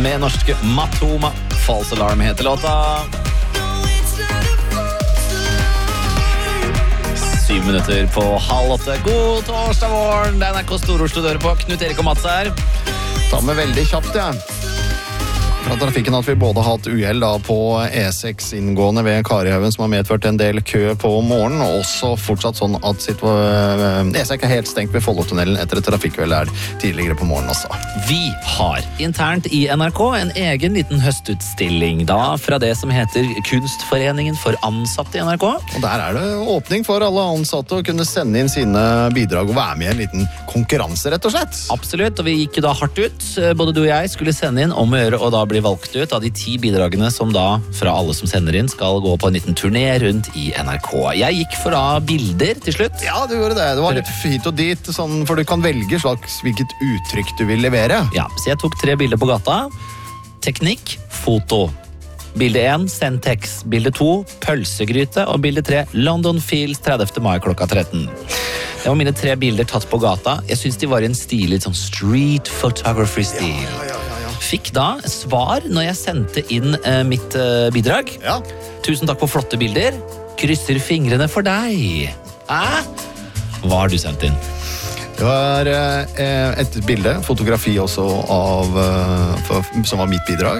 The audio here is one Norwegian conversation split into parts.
med norske Matoma. False Alarm heter låta. 7 minutter på 7:30. God torsdag morgen. Det er NRK Stor-Oslo dører på. Knut Erik og Mats her. Ta med veldig kjapt, ja. Fra trafikken at vi både har hatt uheld på E6 inngående ved Karihaugen, som har medført en del kø på morgenen, og også fortsatt sånn at E6 er helt stengt ved Follotunnelen etter et trafikkveld der tidligere på morgenen også. Vi har internt i NRK en egen liten høstutstilling da fra det som heter Kunstforeningen for ansatte i NRK. Og der er det åpning for alle ansatte å kunne sende inn sine bidrag og være med i en liten konkurranse, rett og slett. Absolutt, og vi gikk jo da hardt ut. Både du og jeg skulle sende inn om å gjøre og da bli valgt ut av de 10 bidragene som da, fra alle som sender inn, skal gå på en liten turné rundt i NRK. Jeg gikk for da bilder til slutt. Ja, du gjorde det. Det var litt hit og dit, sånn, for du kan velge slags hvilket uttrykk du vil levere. Ja, så jeg tok 3 bilder på gata. Teknikk, foto. Bilde 1, Sentex. Bilde 2, pølsegryte. Og bilde 3, London Fields 30. mai klokka 13. Det var mine 3 bilder tatt på gata. Jeg synes de var i en stilig sånn street photography-stil. Ja. Fikk da svar når jeg sendte inn mitt bidrag. Ja. Tusen takk for flotte bilder. Krysser fingrene for deg. Hva har du sendt inn? Det var et bilde, fotografi også som var mitt bidrag.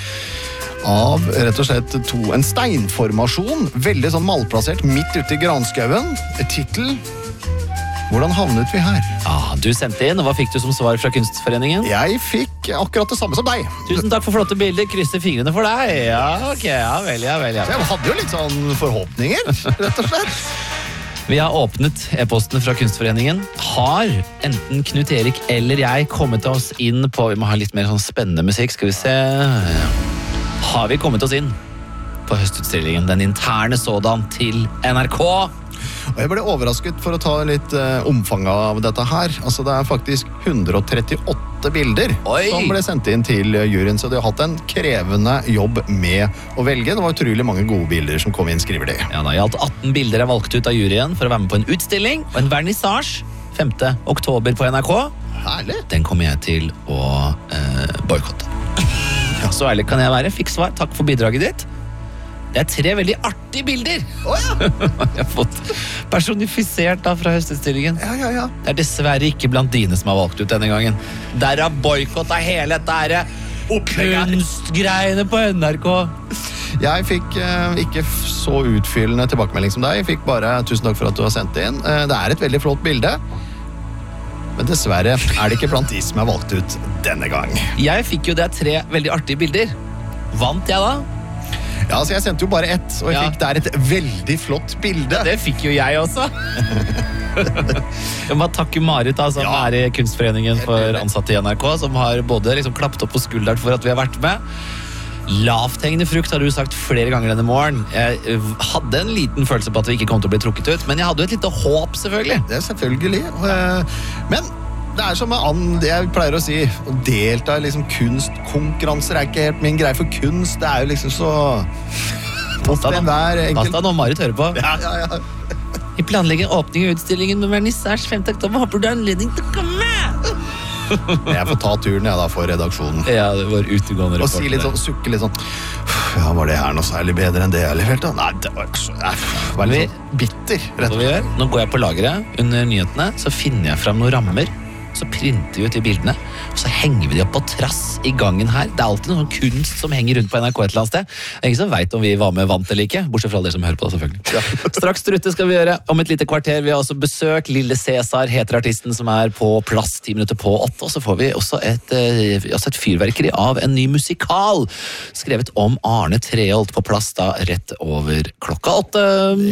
Av rett og slett en steinformasjon, veldig sånn malplassert midt ute i granskauen. Titel: Hvordan havnet vi her? Ja, du sendte inn, og hva fikk du som svar fra Kunstforeningen? Jeg fikk akkurat det samme som deg. Tusen takk for flotte bilder, krysser fingrene for deg. Ja, ok, ja vel. Så jeg hadde jo litt sånn forhåpninger, rett og slett. Vi har åpnet e-posten fra Kunstforeningen. Har enten Knut Erik eller jeg kommet oss inn på, vi må ha litt mer sånn spennende musikk, skal vi se. Har vi kommet oss inn på høstutstillingen, den interne sådan til NRK? Og jeg ble overrasket for å ta litt omfang av dette her. Altså det er faktisk 138 bilder som ble sendt inn til juryen, så de har hatt en krevende jobb med å velge. Det var utrolig mange gode bilder som kom inn, skriver de. Ja, da, i alt 18 bilder er valgt ut av juryen for å være med på en utstilling og en vernissage 5. oktober på NRK. Herlig. Den kommer jeg til å boykotte. Ja, så ærlig kan jeg være. Fikk svar. Takk for bidraget ditt. Det er 3 veldig artige bilder. Jeg har fått personifisert da fra høstutstillingen. Ja. Det er dessverre ikke blant dine som har valgt ut denne gangen. Der har boykott av hele dette kunstgreiene på NRK. Jeg fikk ikke så utfyllende tilbakemelding som deg. Jeg fikk bare tusen takk for at du har sendt det inn. Det er et veldig flott bilde. Men dessverre er det ikke blant de som er valgt ut denne gang. Jeg fikk jo det 3 veldig artige bilder. Vant jeg da? Ja, så jeg sendte jo bare 1, og jeg fikk der et veldig flott bilde. Ja, det fikk jo jeg også. Jeg må takke Marit da, som er i Kunstforeningen for ansatte i NRK, som har både liksom klappet opp på skulderen for at vi har vært med. Lavthengende frukt har du sagt flere ganger denne morgen. Jeg hadde en liten følelse på at vi ikke kom til å bli trukket ut, men jeg hadde jo et lite håp, selvfølgelig. Det er selvfølgelig. Men det er som jeg pleier å si, å delta i liksom kunstkonkurranser er ikke helt min greie, for kunst, det er jo liksom så... Pass da nå Marit hører på. Ja. I planlegger åpning av utstillingen med vernissage 5. oktober. Håper du har anledning til å komme! Jeg får ta turen da for redaksjonen. Ja, det var utegående reporter. Og si litt sånn, sukke litt sånn. Ja, var det her noe særlig bedre enn det jeg leverte? Nei, det var ikke så... Jeg var litt sånn bitter, rett og slett. Nå går jeg på lageret under nyhetene, så finner jeg frem noen rammer. Så printer vi ut de bildene, og så henger vi de opp på trass i gangen her. Det er alltid noen kunst som henger rundt på NRK et eller annet sted. Det er ingen som vet om vi var med vant eller ikke, bortsett fra dere som hører på det, selvfølgelig. Ja. Straks strutte skal vi gjøre om et lite kvarter. Vi har også besøk. Lille Cæsar heter artisten som er på plass 10 minutter på 8. Og så får vi også et fyrverkeri av en ny musikal, skrevet om Arne Treholt, på plass da rett over klokka 8.